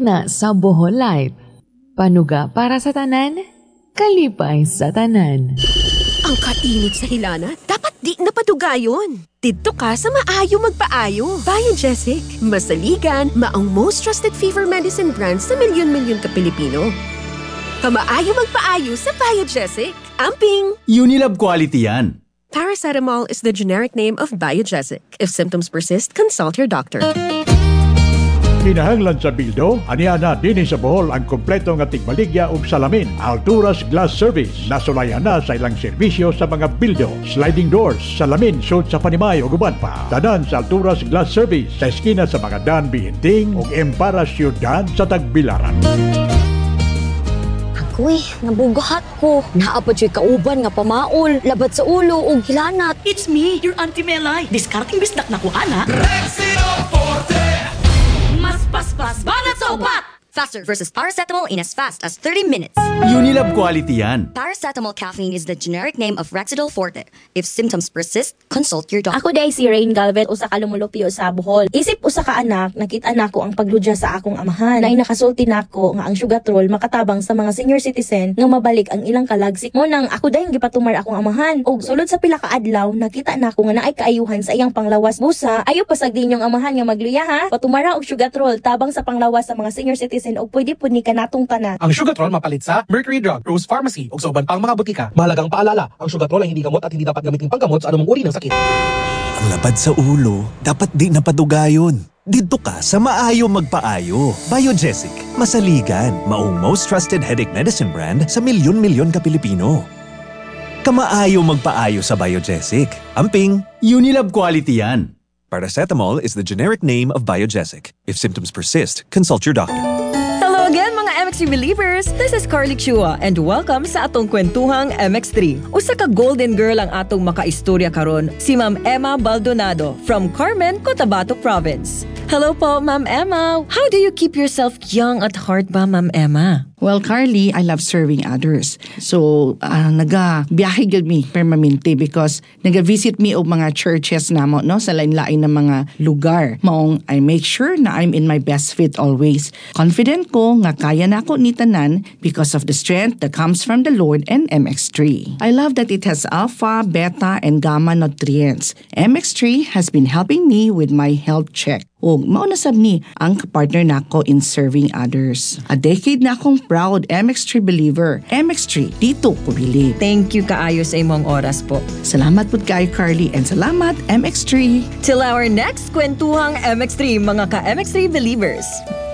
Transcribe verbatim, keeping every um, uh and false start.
na sa Bohol Life. Panuga para sa tanan, kalipay sa tanan. Ang kainit sa hilana, dapat di napadugayon. Dito ka sa maayo magpaayo. Biogesic, masaligan, maong most trusted fever medicine brand sa milyon-milyon ka Pilipino. Kamaayo magpaayo sa Biogesic. Amping! Unilab quality yan. Paracetamol is the generic name of Biogesic. If symptoms persist, consult your doctor. Kinahanglan sa bildo, aniana din sa Bohol ang kompleto nga tigbaligya ug salamin. Alturas Glass Service, nasulayan na sa ilang serbisyo sa mga bildo, sliding doors, salamin, sud sa Panimay ug uban pa. Tanan sa Alturas Glass Service sa eskina sa mga Dan Bihinting ug Empara Ciudad sa Tagbilaran. Uy, nabugahat ko. Naapod siya kauban nga pamaol, labat sa ulo ug hilanat. It's me, your Auntie Melay. Discarding bisdak na ko, ana. Rexino Forte! Mas paspas, banat sa upat! Faster versus paracetamol in as fast as thirty minutes. Unilab quality yan. Paracetamol caffeine is the generic name of Rexidol Forte. If symptoms persist, consult your doctor. Ako day si Rain Galvez, usa ka lumulupyo sa Bohol. Isip usa ka anak, nakita nako ang pagludya sa akong amahan. Nay nakasulti nako nga ang sugatrol makatabang sa mga senior citizen nga mabalik ang ilang kalagsik mo nang ako day gipatumar akong amahan. Og sulod sa pila ka adlaw, nakita nako nga naay kaayuhan sa iyang panglawas busa. Ayo pasag din yung amahan nga magluya ha. Patumara og sugatrol tabang sa panglawas sa mga senior citizen o pwede po ni kanatong tanan. Ang Sugatrol mapalit sa Mercury Drug, Rose Pharmacy ug sa uban pang mga butika. Mahalagang paalala, ang Sugatrol ay hindi gamot at hindi dapat gamitin panggamot sa anumang uri ng sakit. Ang labad sa ulo, dapat di napadugayon. Dito ka sa maayo magpaayo. Biogesic, masaligan, maong most trusted headache medicine brand sa milyon-milyon ka Pilipino. Kamaayo magpaayo sa Biogesic. Amping, Unilab quality yan. Paracetamol is the generic name of Biogesic. If symptoms persist, consult your doctor. Hello again mga M X three believers! This is Carly Chua and welcome sa atong kwentuhang M X three. Usa ka golden girl ang atong makaistorya karon, si Ma'am Emma Baldonado from Carmen, Cotabato Province. Hello po, Ma'am Emma. How do you keep yourself young at heart ba, Ma'am Emma? Well, Carly, I love serving others. So, uh, naga-biyahe gyud mi permanente because naga-visit mi og mga churches namo no sa lain-lain na mga lugar. Maong I make sure na I'm in my best fit always. Confident ko nga kaya nako ni tanan because of the strength that comes from the Lord and M X three. I love that it has alpha, beta, and gamma nutrients. M X three has been helping me with my health check. O mauna sab ni ang partner nako in serving others. A decade na akong proud M X three believer. M X three, dito ko believe. Thank you kaayo sa imong oras po. Salamat po kaayo Carly and salamat M X three. Till our next kwentuhang M X three mga ka-M X three believers.